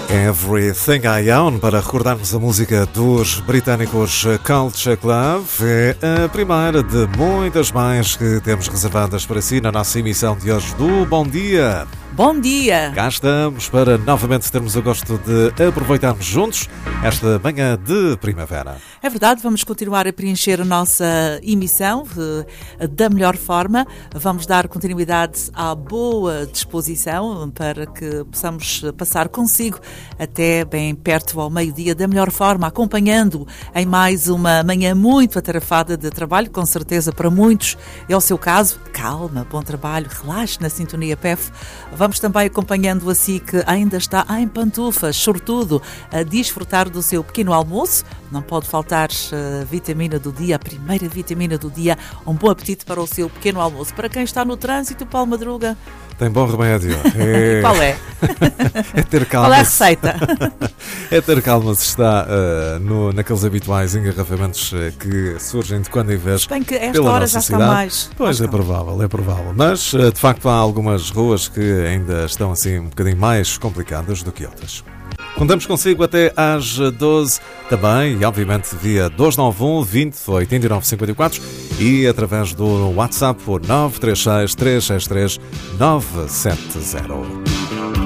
Everything I Own, para recordarmos a música dos britânicos Culture Club. É a primeira de muitas mais que temos reservadas para si na nossa emissão de hoje do Bom Dia. Bom dia! Cá estamos para novamente termos o gosto de aproveitarmos juntos esta manhã de primavera. É verdade, vamos continuar a preencher a nossa emissão da melhor forma. Vamos dar continuidade à boa disposição para que possamos passar consigo até bem perto ao meio-dia da melhor forma, acompanhando em mais uma manhã muito atarefada de trabalho, com certeza para muitos é o seu caso. Calma, bom trabalho, relaxe na sintonia PEF. Vamos também acompanhando assim que ainda está em pantufas, sobretudo a desfrutar do seu pequeno almoço. Não pode faltar a vitamina do dia, a primeira vitamina do dia. Um bom apetite para o seu pequeno almoço. Para quem está no trânsito, Paulo Madruga. Tem bom remédio. Qual é? É ter calma. Qual é a receita? É ter calma se está naqueles habituais engarrafamentos que surgem de quando em vez. Bem que esta hora já está mais. Pois é provável, é provável. Mas, de facto, há algumas ruas que ainda estão assim um bocadinho mais complicadas do que outras. Contamos consigo até às 12 também, e obviamente via 291 20 89 54 e através do WhatsApp por 936 363 970.